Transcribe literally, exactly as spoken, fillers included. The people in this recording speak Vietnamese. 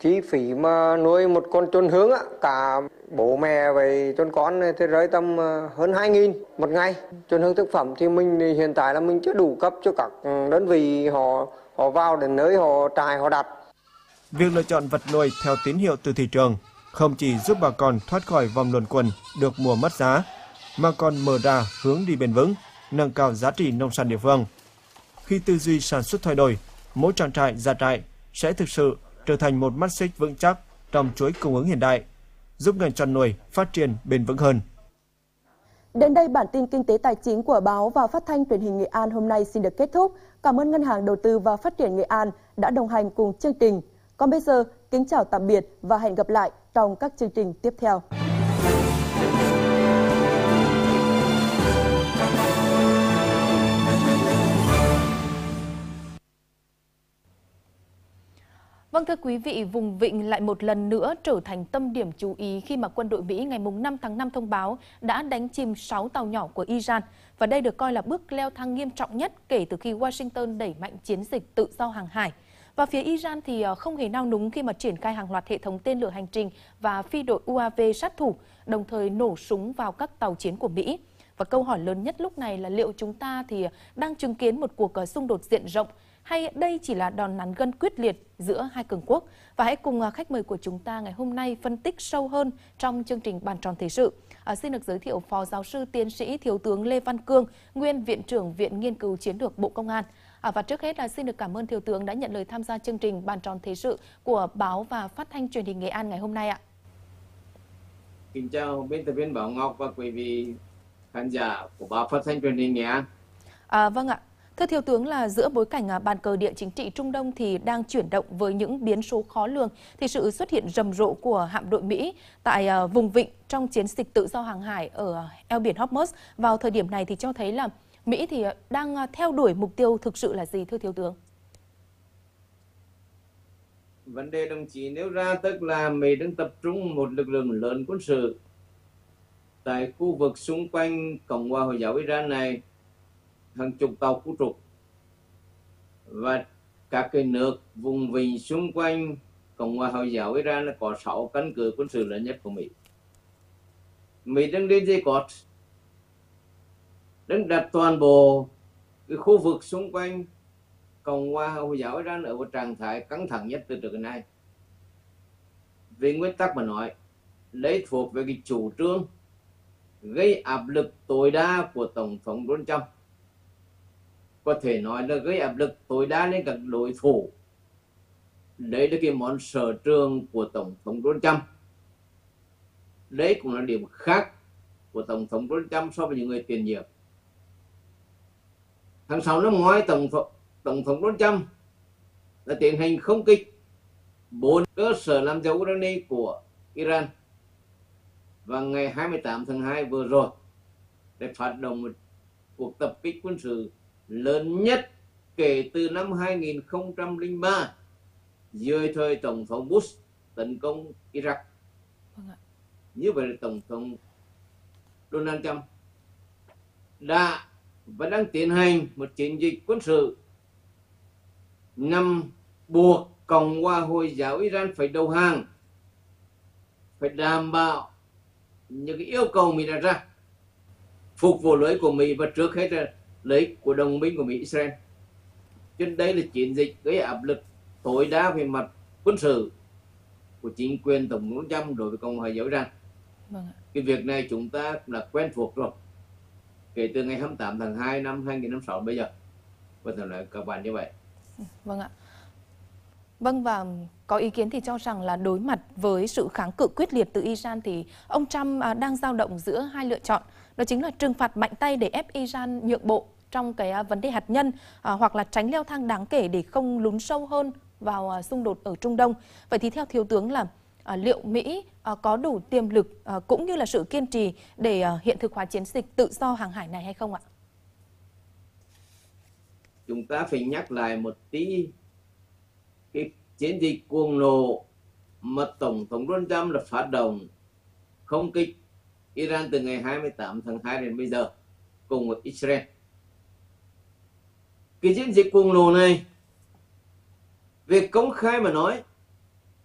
Chi phí mà nuôi một con chồn hương á, cả bố mẹ với chồn con thì rơi tầm hơn hai nghìn một ngày. Chồn hương thực phẩm thì mình hiện tại là mình chưa đủ cấp cho các đơn vị họ họ vào đến nơi họ trại họ đặt. Việc lựa chọn vật nuôi theo tín hiệu từ thị trường không chỉ giúp bà con thoát khỏi vòng luẩn quẩn được mùa mất giá, mà còn mở ra hướng đi bền vững, nâng cao giá trị nông sản địa phương. Khi tư duy sản xuất thay đổi, mỗi trang trại gia trại sẽ thực sự trở thành một mắt xích vững chắc trong chuỗi cung ứng hiện đại, giúp ngành chăn nuôi phát triển bền vững hơn. Đến đây bản tin kinh tế tài chính của báo và phát thanh truyền hình Nghệ An hôm nay xin được kết thúc. Cảm ơn Ngân hàng Đầu tư và Phát triển Nghệ An đã đồng hành cùng chương trình. Còn bây giờ, kính chào tạm biệt và hẹn gặp lại trong các chương trình tiếp theo. Vâng thưa quý vị, vùng Vịnh lại một lần nữa trở thành tâm điểm chú ý khi mà quân đội Mỹ ngày năm tháng năm thông báo đã đánh chìm sáu tàu nhỏ của Iran. Và đây được coi là bước leo thang nghiêm trọng nhất kể từ khi Washington đẩy mạnh chiến dịch tự do hàng hải. Và phía Iran thì không hề nao núng khi mà triển khai hàng loạt hệ thống tên lửa hành trình và phi đội u a vê sát thủ, đồng thời nổ súng vào các tàu chiến của Mỹ. Và câu hỏi lớn nhất lúc này là liệu chúng ta thì đang chứng kiến một cuộc xung đột diện rộng, hay đây chỉ là đòn nắn gân quyết liệt giữa hai cường quốc? Và hãy cùng khách mời của chúng ta ngày hôm nay phân tích sâu hơn trong chương trình Bàn tròn Thời sự. À, xin được giới thiệu Phó Giáo sư Tiến sĩ Thiếu tướng Lê Văn Cương, Nguyên Viện trưởng Viện Nghiên cứu Chiến lược Bộ Công an. À, và trước hết là xin được cảm ơn Thiếu tướng đã nhận lời tham gia chương trình Bàn tròn Thời sự của báo và phát thanh truyền hình Nghệ An ngày hôm nay ạ. Kính chào biên tập viên Bảo Ngọc và quý vị khán giả của báo phát thanh truyền hình Nghệ An. À, vâng ạ. Thưa Thiếu tướng, là giữa bối cảnh bàn cờ địa chính trị Trung Đông thì đang chuyển động với những biến số khó lường, thì sự xuất hiện rầm rộ của hạm đội Mỹ tại vùng Vịnh trong chiến dịch tự do hàng hải ở eo biển Hormuz vào thời điểm này thì cho thấy là Mỹ thì đang theo đuổi mục tiêu thực sự là gì thưa Thiếu tướng? Vấn đề đồng chí nêu ra tức là Mỹ đang tập trung một lực lượng lớn quân sự tại khu vực xung quanh Cộng hòa Hồi giáo Iran này, hàng chục tàu khu trục, và các cái nước vùng vịnh xung quanh Cộng hòa Hồi giáo Iran là có sáu căn cứ quân sự lớn nhất của Mỹ. Mỹ đang đi dây cót, đang đặt toàn bộ cái khu vực xung quanh Cộng hòa Hồi giáo Iran ở một trạng thái căng thẳng nhất từ trước đến nay. Về nguyên tắc mà nói, đấy thuộc về cái chủ trương gây áp lực tối đa của Tổng thống Donald Trump. Có thể nói là gây áp lực tối đa lên các đối thủ. Đấy là cái món sở trường của Tổng thống Donald Trump. Đấy cũng là điểm khác của Tổng thống Donald Trump so với những người tiền nhiệm. Tháng sáu năm ngoái, Tổng thống, Tổng thống Donald Trump đã tiến hành không kích bốn cơ sở làm dầu urani của Iran. Và ngày hai mươi tám tháng hai vừa rồi để phát động một cuộc tập kích quân sự lớn nhất kể từ năm hai nghìn không trăm lẻ ba dưới thời Tổng thống Bush tấn công Iraq. Vâng ạ. Như vậy là Tổng thống Donald Trump đã và đang tiến hành một chiến dịch quân sự nhằm buộc Cộng hòa Hồi giáo Iran phải đầu hàng, phải đảm bảo những cái yêu cầu Mỹ đặt ra, phục vụ lợi ích của Mỹ và trước hết là lợi ích của đồng minh của Mỹ, Israel. Cho nên đây là chiến dịch gây áp lực tối đa về mặt quân sự của chính quyền Tổng thống Trump đối với Cộng hòa Hồi giáo Iran. Vâng ạ. Cái việc này chúng ta là quen thuộc rồi, kể từ ngày hai mươi tám tháng hai năm hai nghìn không trăm lẻ sáu bây giờ. Và tôi nói các bạn như vậy. Vâng ạ. Vâng, và có ý kiến thì cho rằng là đối mặt với sự kháng cự quyết liệt từ Iran thì ông Trump đang dao động giữa hai lựa chọn. Đó chính là trừng phạt mạnh tay để ép Iran nhượng bộ trong cái vấn đề hạt nhân, à, hoặc là tránh leo thang đáng kể để không lún sâu hơn vào à, xung đột ở Trung Đông. Vậy thì theo Thiếu tướng là à, liệu Mỹ à, có đủ tiềm lực à, cũng như là sự kiên trì để à, hiện thực hóa chiến dịch tự do hàng hải này hay không ạ? Chúng ta phải nhắc lại một tí cái chiến dịch cuồng nộ mà Tổng thống Donald Trump là phát động không kích Iran từ ngày hai mươi tám tháng hai đến bây giờ cùng với Israel. Cái chiến dịch cuồng nộ này, việc công khai mà nói,